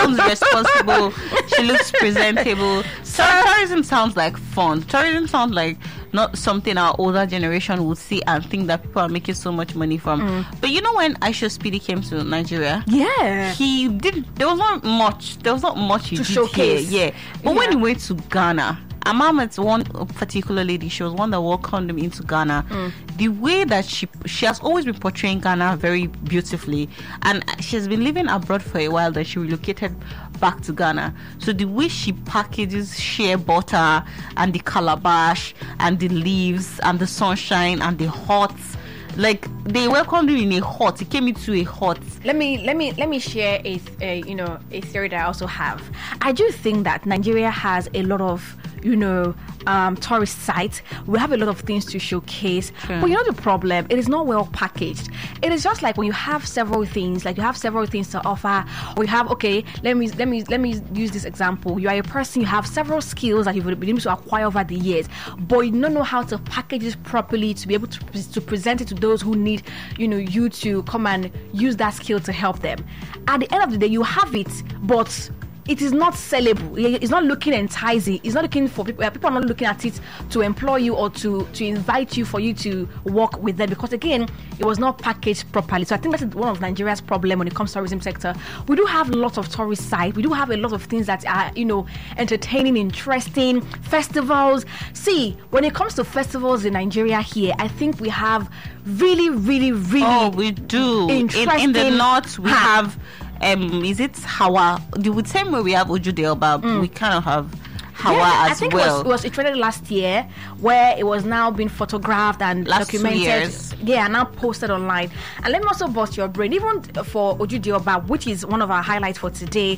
sounds responsible. She looks presentable. Tourism sounds like fun. Tourism sounds like not something our older generation would see and think that people are making so much money from. But you know, when Aisha Speedy came to Nigeria, he did. There was not much he to did showcase. here. But when he went to Ghana, Amamet's one particular lady, she was one that welcomed him into Ghana. The way that she has always been portraying Ghana very beautifully, and she has been living abroad for a while. That she relocated back to Ghana. So the way she packages shea butter and the calabash and the leaves and the sunshine and the hot, like they welcomed him in a hut. He came into a hut. Let me share a theory that I also have. I do think that Nigeria has a lot of tourist sites. We have a lot of things to showcase. But you know the problem, it is not well packaged. It is just like when you have several things, like you have several things to offer, or you have, okay, let me use this example. You are a person, you have several skills that you've been able to acquire over the years, but you don't know how to package it properly to be able to present it to those who need you to come and use that skill to help them. At the end of the day, you have it, but it is not sellable. It's not looking enticing. It's not looking for people. People are not looking at it to employ you or to invite you for you to work with them, because again, it was not packaged properly. So I think that's one of Nigeria's problem when it comes to tourism sector. We do have lots of tourist sites. We do have a lot of things that are entertaining, interesting festivals. See, when it comes to festivals in Nigeria here, I think we have really, really, really. Oh, we do. In the north, we have. Is it Hawa? The same way we have Ojude Oba, we kind of have Hawa as I think well. it was trended last year, where it was now being photographed and documented. 2 years. Yeah, and now posted online. And let me also bust your brain. Even for Ojude Oba, which is one of our highlights for today,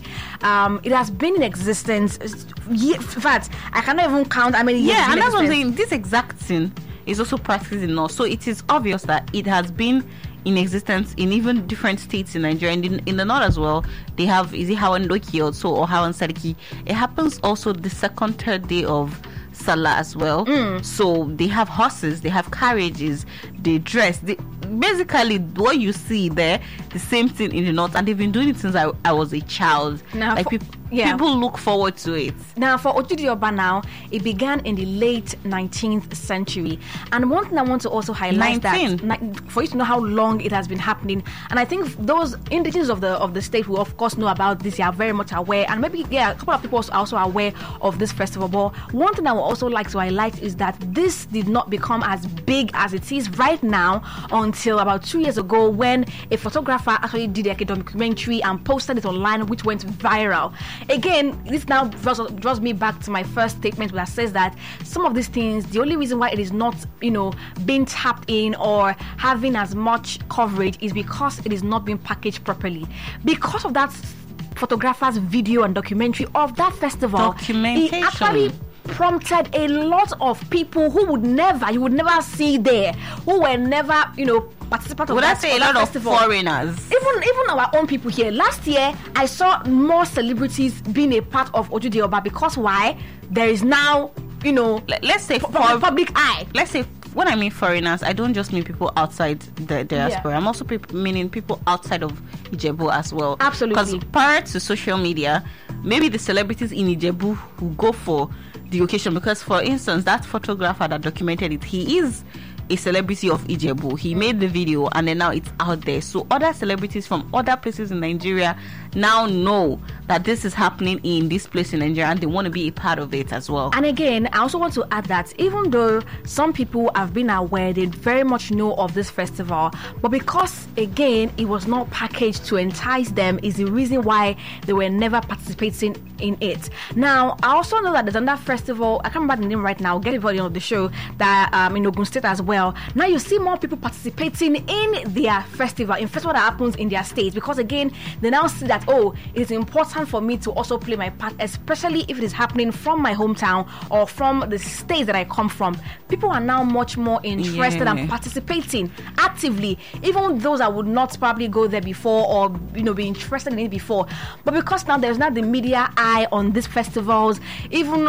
it has been in existence. In fact, I cannot even count how many years. Yeah, and that's what I'm saying. This exact thing is also practiced in North. So it is obvious that it has been in existence in even different states in Nigeria, and in the north as well. They have, is it Hawan Doki also, or Hawan Sadiki? It happens also the second, third day of Salah as well. So they have horses, they have carriages, they dress. Basically, what you see there, the same thing in the north, and they've been doing it since I was a child. Now, like people look forward to it. Now, for Ojude Oba now, it began in the late 19th century. And one thing I want to also highlight that for you to know how long it has been happening, and I think those indigenous of the state who of course know about this, they are very much aware, and maybe a couple of people are also aware of this festival. But one thing I would also like to highlight is that this did not become as big as it is right now until about 2 years ago, when a photographer actually did a documentary and posted it online, which went viral. Again, this now draws me back to my first statement, that says that some of these things, the only reason why it is not, being tapped in or having as much coverage is because it is not being packaged properly. Because of that photographer's video and documentary of that festival, it actually prompted a lot of people who you would never see there, who were never, participants of Would that I say a lot festival. of foreigners? Even our own people here. Last year, I saw more celebrities being a part of Ojude Oba, because why? There is now, let's say public eye. Let's say, when I mean foreigners, I don't just mean people outside the diaspora. I'm also meaning people outside of Ijebu as well. Absolutely. Because prior to social media, maybe the celebrities in Ijebu who go for the occasion, because for instance, that photographer that documented it, he is a celebrity of Ijebu. He made the video, and then now it's out there. So other celebrities from other places in Nigeria now know that this is happening in this place in Nigeria, and they want to be a part of it as well. And again, I also want to add that even though some people have been aware, they very much know of this festival, but because again it was not packaged to entice them, is the reason why they were never participating in it. Now, I also know that there's another festival, I can't remember the name right now, get it for the end of the show, that in Ogun State as well. Now you see more people participating in their festival that happens in their state, because again, they now see that, it's important for me to also play my part, especially if it is happening from my hometown or from the state that I come from. People are now much more interested and participating actively, even those that would not probably go there before or be interested in it before. But because now there's not the media eye on these festivals, even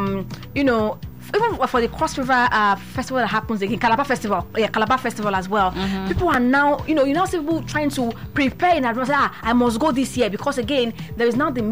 for the Cross River festival that happens again, Calabar Festival as well. People are now, you now see people trying to prepare in advance. I must go this year, because again, there is now the